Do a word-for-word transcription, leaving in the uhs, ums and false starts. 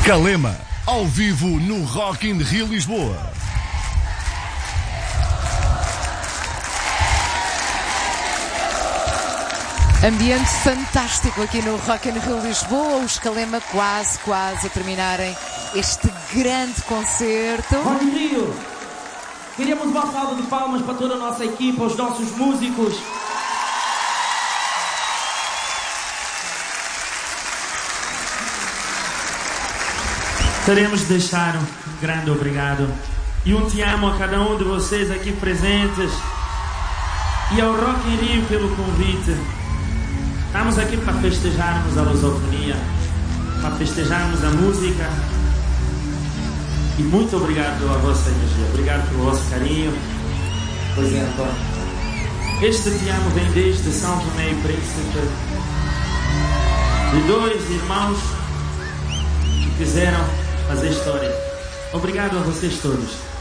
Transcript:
Calema, ao vivo no Rock in Rio Lisboa. Ambiente fantástico aqui no Rock in Rio Lisboa. Os Calema quase, quase a terminarem este grande concerto. Rock in Rio, queríamos uma salva de palmas para toda a nossa equipa, os nossos músicos. Queremos deixar um grande obrigado e um te amo a cada um de vocês aqui presentes e ao Rock in Rio pelo convite. Estamos aqui para festejarmos a lusofonia, para festejarmos a música. E muito obrigado a vossa energia, obrigado pelo vosso carinho. Pois é, Antônio. Este te amo vem desde São Tomé e Príncipe, de dois irmãos que quiseram fazer história. Obrigado a vocês todos.